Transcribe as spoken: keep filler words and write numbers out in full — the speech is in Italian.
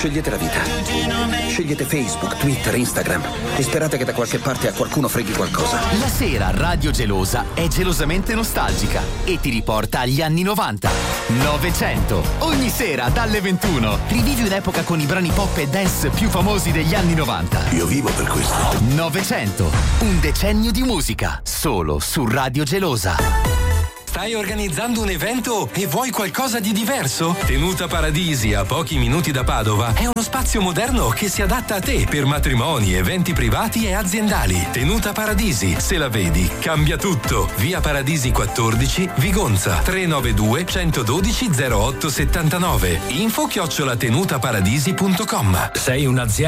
Scegliete la vita. Scegliete Facebook, Twitter, Instagram e sperate che da qualche parte a qualcuno freghi qualcosa. La sera Radio Gelosa è gelosamente nostalgica e ti riporta agli anni novanta. novecento. Ogni sera dalle ventuno rivivi un'epoca con i brani pop e dance più famosi degli anni novanta. Io vivo per questo. novecento. Un decennio di musica solo su Radio Gelosa. Stai organizzando un evento e vuoi qualcosa di diverso? Tenuta Paradisi, a pochi minuti da Padova, è uno spazio moderno che si adatta a te per matrimoni, eventi privati e aziendali. Tenuta Paradisi, se la vedi, cambia tutto. Via Paradisi quattordici, Vigonza, tre nove due, uno uno due, zero otto sette nove. Info chiocciola tenutaparadisi punto com. Sei un'azienda